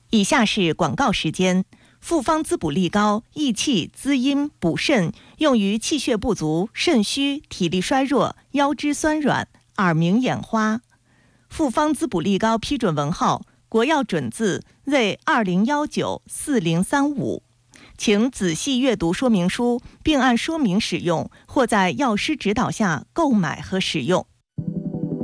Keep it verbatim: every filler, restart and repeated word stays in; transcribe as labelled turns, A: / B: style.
A: 以下是广告时间。复方滋补力高，益气滋阴补肾，用于气血不足、肾虚、体力衰弱、腰肢酸软、耳鸣眼花。复方滋补力高批准文号：国药准字 Z 二零一九四零三五。请仔细阅读说明书，并按说明使用，或在药师指导下购买和使用。